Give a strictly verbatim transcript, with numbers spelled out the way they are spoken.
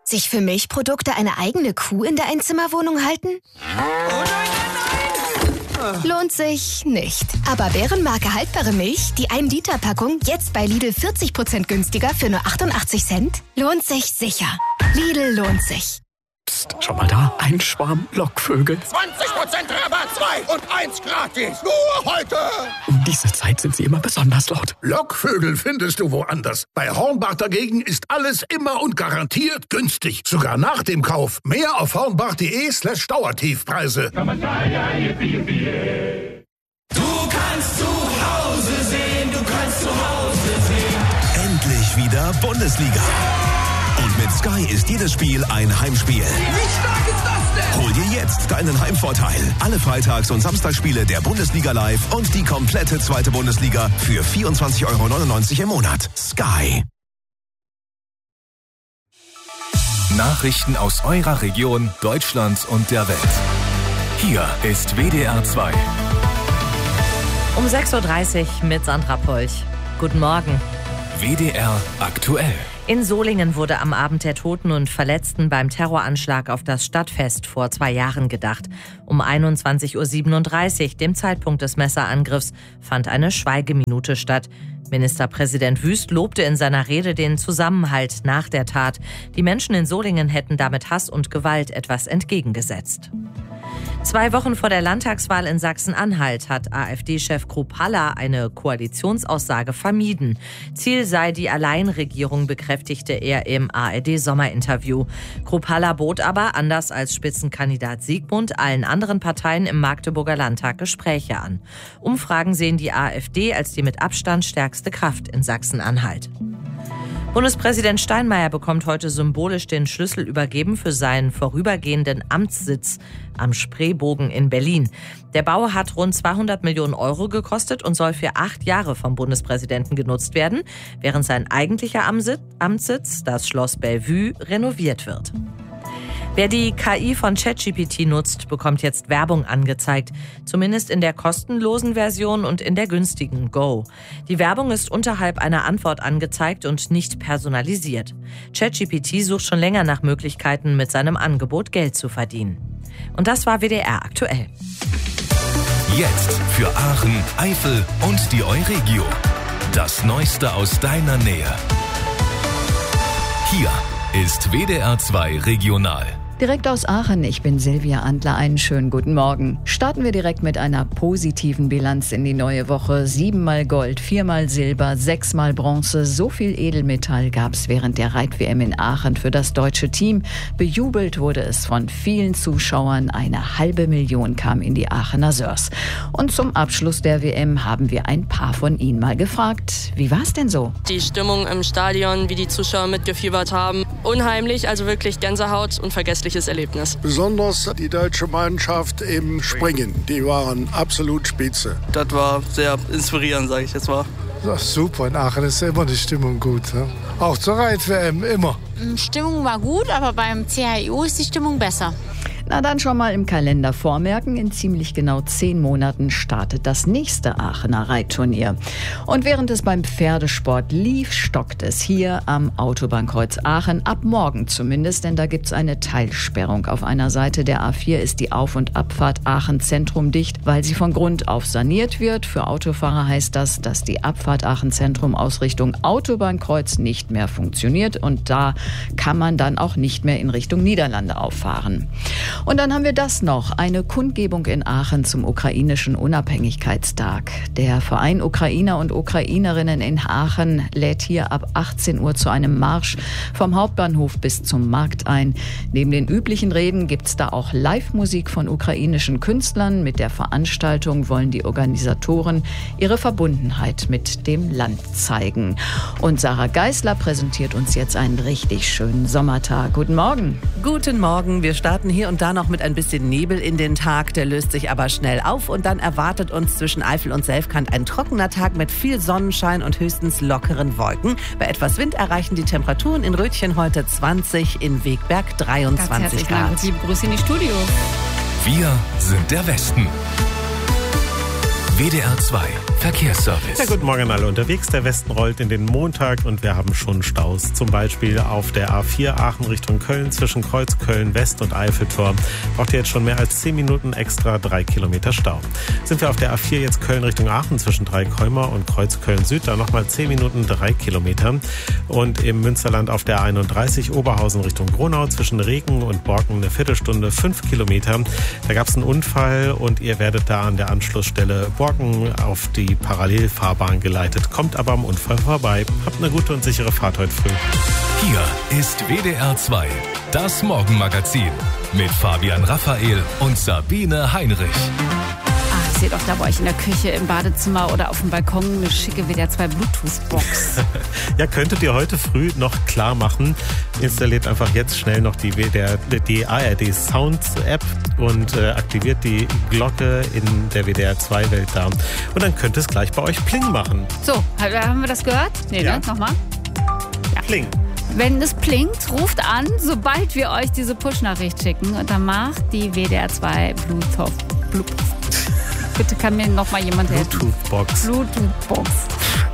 Sich für Milchprodukte eine eigene Kuh in der Einzimmerwohnung halten? Oh nein, nein, nein! Lohnt sich nicht. Aber Bärenmarke haltbare Milch, die ein Liter Packung, jetzt bei Lidl vierzig Prozent günstiger für nur achtundachtzig Cent? Lohnt sich sicher. Lidl lohnt sich. Psst, schau mal da, ein Schwarm Lockvögel. zwanzig Prozent Rabatt, zwei und eins gratis. Nur heute. Um diese Zeit sind sie immer besonders laut. Lockvögel findest du woanders. Bei Hornbach dagegen ist alles immer und garantiert günstig. Sogar nach dem Kauf. Mehr auf hornbach.de slash Dauertiefpreise. Du kannst zu Hause sehen, du kannst zu Hause sehen. Endlich wieder Bundesliga. Und mit Sky ist jedes Spiel ein Heimspiel. Wie stark ist das denn? Hol dir jetzt deinen Heimvorteil. Alle Freitags- und Samstagsspiele der Bundesliga live und die komplette zweite Bundesliga für vierundzwanzig Euro neunundneunzig im Monat. Sky. Nachrichten aus eurer Region, Deutschland und der Welt. Hier ist W D R zwei. Um sechs Uhr dreißig mit Sandra Polch. Guten Morgen. W D R aktuell. In Solingen wurde am Abend der Toten und Verletzten beim Terroranschlag auf das Stadtfest vor zwei Jahren gedacht. Um einundzwanzig Uhr siebenunddreißig, dem Zeitpunkt des Messerangriffs, fand eine Schweigeminute statt. Ministerpräsident Wüst lobte in seiner Rede den Zusammenhalt nach der Tat. Die Menschen in Solingen hätten damit Hass und Gewalt etwas entgegengesetzt. Zwei Wochen vor der Landtagswahl in Sachsen-Anhalt hat AfD-Chef Kruppalla eine Koalitionsaussage vermieden. Ziel sei die Alleinregierung, bekräftigte er im A R D-Sommerinterview. Kruppalla bot aber, anders als Spitzenkandidat Siegmund, allen anderen Parteien im Magdeburger Landtag Gespräche an. Umfragen sehen die AfD als die mit Abstand stärkste Kraft in Sachsen-Anhalt. Bundespräsident Steinmeier bekommt heute symbolisch den Schlüssel übergeben für seinen vorübergehenden Amtssitz am Spreebogen in Berlin. Der Bau hat rund zweihundert Millionen Euro gekostet und soll für acht Jahre vom Bundespräsidenten genutzt werden, während sein eigentlicher Amtssitz, das Schloss Bellevue, renoviert wird. Wer die K I von ChatGPT nutzt, bekommt jetzt Werbung angezeigt. Zumindest in der kostenlosen Version und in der günstigen Go. Die Werbung ist unterhalb einer Antwort angezeigt und nicht personalisiert. ChatGPT sucht schon länger nach Möglichkeiten, mit seinem Angebot Geld zu verdienen. Und das war W D R aktuell. Jetzt für Aachen, Eifel und die Euregio. Das Neueste aus deiner Nähe. Hier ist W D R zwei Regional. Direkt aus Aachen, ich bin Silvia Antler, einen schönen guten Morgen. Starten wir direkt mit einer positiven Bilanz in die neue Woche. Siebenmal Gold, viermal Silber, sechsmal Bronze. So viel Edelmetall gab es während der Reit-W M in Aachen für das deutsche Team. Bejubelt wurde es von vielen Zuschauern. Eine halbe Million kam in die Aachener Sörs. Und zum Abschluss der W M haben wir ein paar von Ihnen mal gefragt. Wie war es denn so? Die Stimmung im Stadion, wie die Zuschauer mitgefiebert haben. Unheimlich, also wirklich Gänsehaut und vergesslich. Erlebnis. Besonders die deutsche Mannschaft im Springen, die waren absolut spitze. Das war sehr inspirierend, sage ich jetzt mal. Das ist super, in Aachen ist immer die Stimmung gut. Ja? Auch zur Reit-W M, immer. Die Stimmung war gut, aber beim C H I U ist die Stimmung besser. Na dann schon mal im Kalender vormerken, in ziemlich genau zehn Monaten startet das nächste Aachener Reitturnier. Und während es beim Pferdesport lief, stockt es hier am Autobahnkreuz Aachen, ab morgen zumindest, denn da gibt's eine Teilsperrung. Auf einer Seite der A vier ist die Auf- und Abfahrt Aachen Zentrum dicht, weil sie von Grund auf saniert wird. Für Autofahrer heißt das, dass die Abfahrt Aachen Zentrum aus Richtung Autobahnkreuz nicht mehr funktioniert und da kann man dann auch nicht mehr in Richtung Niederlande auffahren. Und dann haben wir das noch, eine Kundgebung in Aachen zum ukrainischen Unabhängigkeitstag. Der Verein Ukrainer und Ukrainerinnen in Aachen lädt hier ab achtzehn Uhr zu einem Marsch vom Hauptbahnhof bis zum Markt ein. Neben den üblichen Reden gibt's da auch Live-Musik von ukrainischen Künstlern. Mit der Veranstaltung wollen die Organisatoren ihre Verbundenheit mit dem Land zeigen. Und Sarah Geisler präsentiert uns jetzt einen richtig schönen Sommertag. Guten Morgen. Guten Morgen. Wir starten hier und da noch mit ein bisschen Nebel in den Tag. Der löst sich aber schnell auf und dann erwartet uns zwischen Eifel und Selfkant ein trockener Tag mit viel Sonnenschein und höchstens lockeren Wolken. Bei etwas Wind erreichen die Temperaturen in Rötchen heute zwanzig, in Wegberg dreiundzwanzig Grad. Liebe Grüße in die Studios. Wir sind der Westen. W D R zwei Verkehrsservice. Ja, guten Morgen an alle unterwegs. Der Westen rollt in den Montag und wir haben schon Staus. Zum Beispiel auf der A vier Aachen Richtung Köln zwischen Kreuz Köln West und Eiffeltor. Braucht ihr jetzt schon mehr als zehn Minuten extra, drei Kilometer Stau. Sind wir auf der A vier jetzt Köln Richtung Aachen zwischen Dreikäumer und Kreuz Köln Süd, da nochmal zehn Minuten, drei Kilometer. Und im Münsterland auf der einunddreißig Oberhausen Richtung Gronau zwischen Regen und Borken eine Viertelstunde, fünf Kilometer. Da gab es einen Unfall und ihr werdet da an der Anschlussstelle Borken auf die Parallelfahrbahn geleitet, kommt aber am Unfall vorbei. Habt eine gute und sichere Fahrt heute früh. Hier ist W D R zwei, das Morgenmagazin mit Fabian Raphael und Sabine Heinrich. Ach, ich sehe doch da bei euch in der Küche, im Badezimmer oder auf dem Balkon eine schicke W D R zwei Bluetooth-Box. Ja, könntet ihr heute früh noch klar machen. Installiert einfach jetzt schnell noch die, W D R, die A R D Sounds App und äh, aktiviert die Glocke in der W D R zwei Welt da. Und dann könnte es gleich bei euch Pling machen. So, haben wir das gehört? Nee, ja. Ne? Nochmal? Ja. Pling. Wenn es blinkt, ruft an, sobald wir euch diese Push-Nachricht schicken. Und dann macht die W D R zwei Bluetooth. Bluetooth. Bitte kann mir noch mal jemand helfen. Bluetooth-Box. Bluetooth-Box.